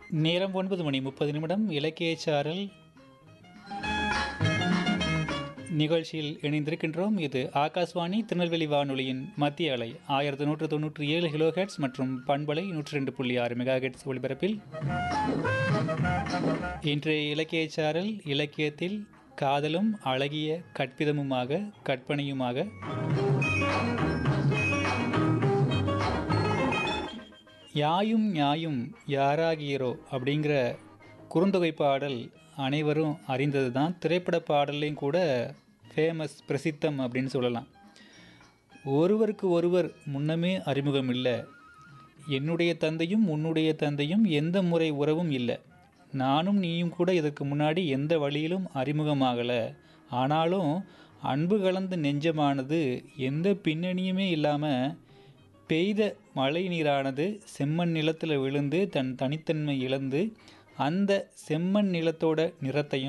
நேரம் 9:30 இலக்கியச்சாரல் நிகழ்ச்சியில் இணைந்திருக்கின்றோம். இது ஆகாஷ்வாணி திருநெல்வேலி வானொலியின் மத்திய அலை 1197 கிலோஹெர்ட்ஸ் மற்றும் பண்பலை 102.6 மெகாஹெர்ட்ஸ் ஒலிபரப்பில் இன்றைய இலக்கியச்சாரல் இலக்கியத்தில் காதலும் அழகிய கற்பிதமுமாக கற்பனையுமாக யாயும் ஞாயும் யாராகியரோ அப்படிங்கிற குறுந்தொகை பாடல் அனைவரும் அறிந்தது தான். திரைப்பட பாடல்லையும் கூட ஃபேமஸ் பிரசித்தம் அப்படின்னு சொல்லலாம். ஒருவருக்கு ஒருவர் முன்னமே அறிமுகம் இல்லை, என்னுடைய தந்தையும் உன்னுடைய தந்தையும் எந்த முறை உறவும் இல்லை, நானும் நீயும் கூட இதற்கு முன்னாடி எந்த வழியிலும் அறிமுகமாகலை, ஆனாலும் அன்பு கலந்த நெஞ்சமானது எந்த பின்னணியுமே இல்லாமல் பெய்த மழை நீரானது செம்மண் நிலத்தில் விழுந்து தன் தனித்தன்மை இழந்து அந்த செம்மண் நிலத்தோட நிறத்தையும்